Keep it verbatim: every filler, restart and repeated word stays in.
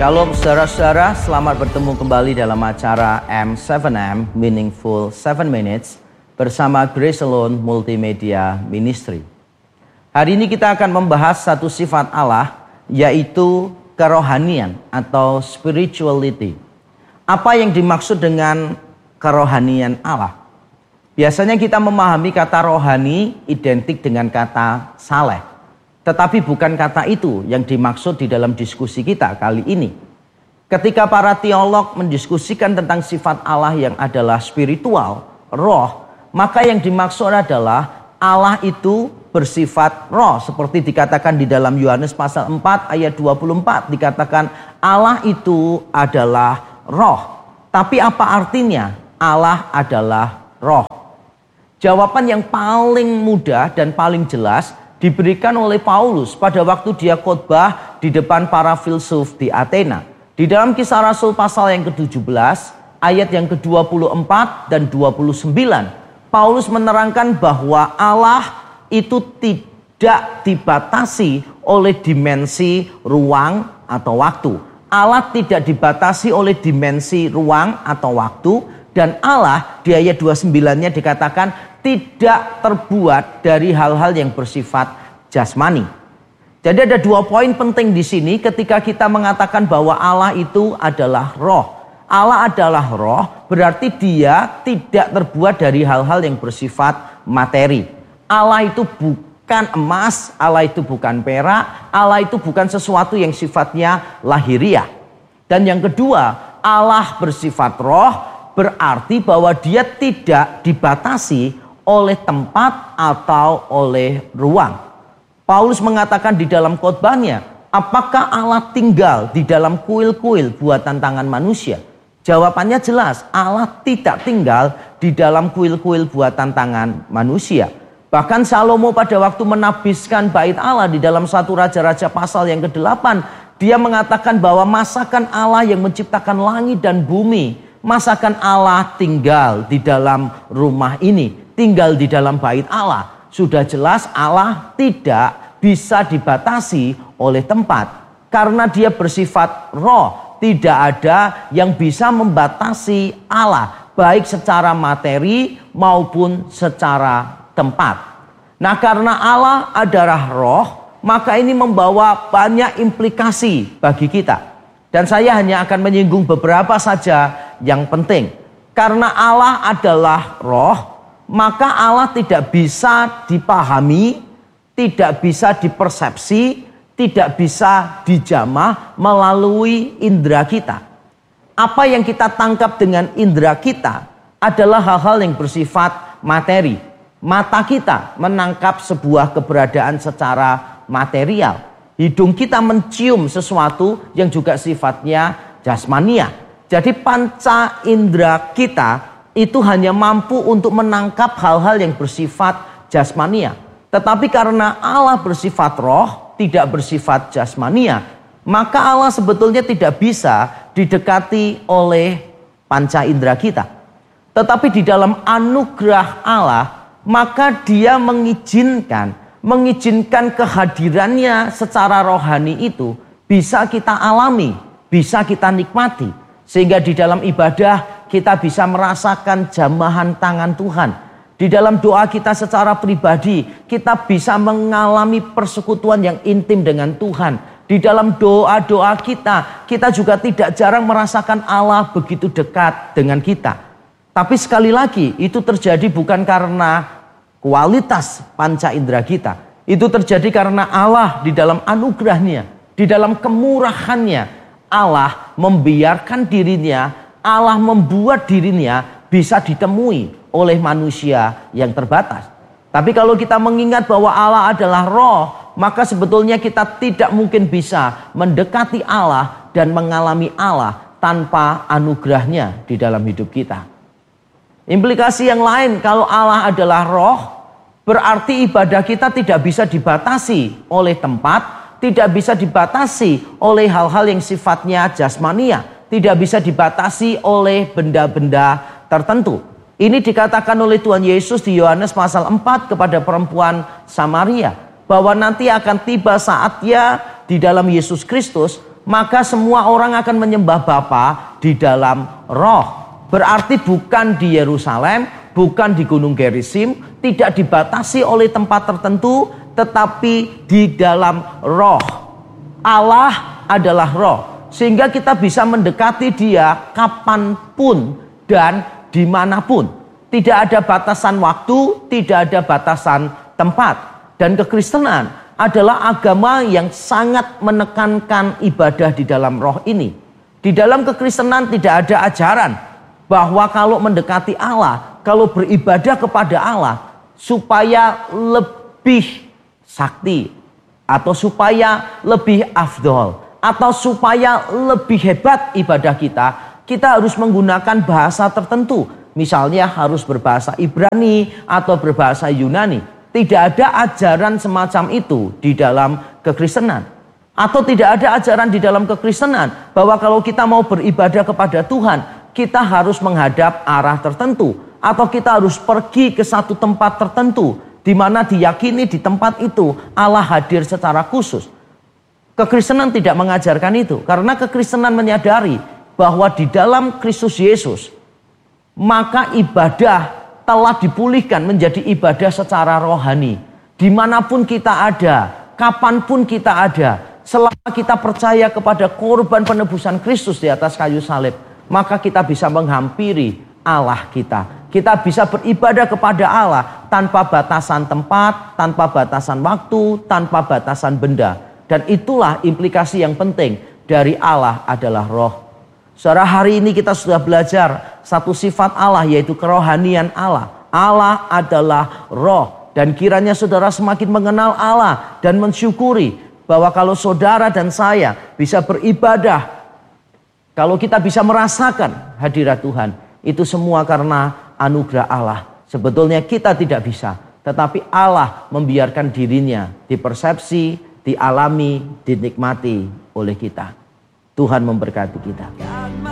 Shalom saudara-saudara, selamat bertemu kembali dalam acara M tujuh M Meaningful tujuh Minutes bersama Grace Alone Multimedia Ministry. Hari ini kita akan membahas satu sifat Allah, yaitu kerohanian atau spirituality. Apa yang dimaksud dengan kerohanian Allah? Biasanya kita memahami kata rohani identik dengan kata saleh. Tetapi bukan kata itu yang dimaksud di dalam diskusi kita kali ini. Ketika para teolog mendiskusikan tentang sifat Allah yang adalah spiritual, roh, maka yang dimaksud adalah Allah itu bersifat roh. Seperti dikatakan di dalam Yohanes pasal empat ayat dua puluh empat, dikatakan Allah itu adalah roh. Tapi apa artinya Allah adalah roh? Jawaban yang paling mudah dan paling jelas diberikan oleh Paulus pada waktu dia khotbah di depan para filsuf di Athena. Di dalam Kisah Rasul pasal yang ketujuh belas, ayat yang ke dua puluh empat dan dua puluh sembilan. Paulus menerangkan bahwa Allah itu tidak dibatasi oleh dimensi ruang atau waktu. Allah tidak dibatasi oleh dimensi ruang atau waktu. Dan Allah di ayat dua puluh sembilan-nya dikatakan tidak terbuat dari hal-hal yang bersifat jasmani. Jadi ada dua poin penting di sini ketika kita mengatakan bahwa Allah itu adalah roh. Allah adalah roh, berarti dia tidak terbuat dari hal-hal yang bersifat materi. Allah itu bukan emas, Allah itu bukan perak, Allah itu bukan sesuatu yang sifatnya lahiriah. Dan yang kedua, Allah bersifat roh, berarti bahwa dia tidak dibatasi oleh tempat atau oleh ruang. Paulus mengatakan di dalam khotbahnya, apakah Allah tinggal di dalam kuil-kuil buatan tangan manusia? Jawabannya jelas, Allah tidak tinggal di dalam kuil-kuil buatan tangan manusia. Bahkan Salomo pada waktu menabiskan bait Allah di dalam satu Raja-Raja pasal yang kedelapan, dia mengatakan bahwa masakan Allah yang menciptakan langit dan bumi, masakan Allah tinggal di dalam rumah ini, tinggal di dalam bait Allah. Sudah jelas Allah tidak bisa dibatasi oleh tempat. Karena dia bersifat roh, tidak ada yang bisa membatasi Allah, baik secara materi maupun secara tempat. Nah, karena Allah adalah roh, maka ini membawa banyak implikasi bagi kita. Dan saya hanya akan menyinggung beberapa saja yang penting. Karena Allah adalah roh, maka Allah tidak bisa dipahami, tidak bisa dipersepsi, tidak bisa dijamah melalui indera kita. Apa yang kita tangkap dengan indera kita adalah hal-hal yang bersifat materi. Mata kita menangkap sebuah keberadaan secara material. Hidung kita mencium sesuatu yang juga sifatnya jasmania. Jadi panca indera kita itu hanya mampu untuk menangkap hal-hal yang bersifat jasmania. Tetapi karena Allah bersifat roh, tidak bersifat jasmania, maka Allah sebetulnya tidak bisa didekati oleh panca indera kita. Tetapi di dalam anugerah Allah, maka dia mengizinkan mengizinkan kehadirannya secara rohani itu bisa kita alami, bisa kita nikmati. Sehingga di dalam ibadah kita bisa merasakan jamahan tangan Tuhan. Di dalam doa kita secara pribadi kita bisa mengalami persekutuan yang intim dengan Tuhan. Di dalam doa-doa kita, kita juga tidak jarang merasakan Allah begitu dekat dengan kita. Tapi sekali lagi itu terjadi bukan karena kualitas panca indera kita. Itu terjadi karena Allah di dalam anugerahnya, di dalam kemurahannya, Allah membiarkan dirinya, Allah membuat dirinya bisa ditemui oleh manusia yang terbatas. Tapi kalau kita mengingat bahwa Allah adalah roh, maka sebetulnya kita tidak mungkin bisa mendekati Allah dan mengalami Allah tanpa anugerahnya di dalam hidup kita. Implikasi yang lain, kalau Allah adalah roh, berarti ibadah kita tidak bisa dibatasi oleh tempat, tidak bisa dibatasi oleh hal-hal yang sifatnya jasmania, tidak bisa dibatasi oleh benda-benda tertentu. Ini dikatakan oleh Tuhan Yesus di Yohanes pasal empat kepada perempuan Samaria, bahwa nanti akan tiba saatnya di dalam Yesus Kristus, maka semua orang akan menyembah Bapa di dalam roh. Berarti bukan di Yerusalem, bukan di Gunung Gerizim, tidak dibatasi oleh tempat tertentu, tetapi di dalam roh. Allah adalah roh, sehingga kita bisa mendekati Dia kapanpun dan dimanapun. Tidak ada batasan waktu, tidak ada batasan tempat. Dan kekristenan adalah agama yang sangat menekankan ibadah di dalam roh ini. Di dalam kekristenan tidak ada ajaran bahwa kalau mendekati Allah, kalau beribadah kepada Allah, supaya lebih sakti, atau supaya lebih afdol, atau supaya lebih hebat ibadah kita, kita harus menggunakan bahasa tertentu. Misalnya harus berbahasa Ibrani atau berbahasa Yunani. Tidak ada ajaran semacam itu di dalam kekristenan. Atau tidak ada ajaran di dalam kekristenan bahwa kalau kita mau beribadah kepada Tuhan, kita harus menghadap arah tertentu. Atau kita harus pergi ke satu tempat tertentu, di mana diyakini di tempat itu Allah hadir secara khusus. Kekristenan tidak mengajarkan itu, karena kekristenan menyadari bahwa di dalam Kristus Yesus, maka ibadah telah dipulihkan menjadi ibadah secara rohani. Dimanapun kita ada, kapanpun kita ada, selama kita percaya kepada korban penebusan Kristus di atas kayu salib, maka kita bisa menghampiri Allah kita. Kita bisa beribadah kepada Allah tanpa batasan tempat, tanpa batasan waktu, tanpa batasan benda. Dan itulah implikasi yang penting dari Allah adalah roh. Saudara, hari ini kita sudah belajar satu sifat Allah, yaitu kerohanian Allah. Allah adalah roh. Dan kiranya saudara semakin mengenal Allah dan mensyukuri bahwa kalau saudara dan saya bisa beribadah, kalau kita bisa merasakan hadirat Tuhan, itu semua karena anugerah Allah. Sebetulnya kita tidak bisa, tetapi Allah membiarkan dirinya dipersepsi, dialami, dinikmati oleh kita. Tuhan memberkati kita.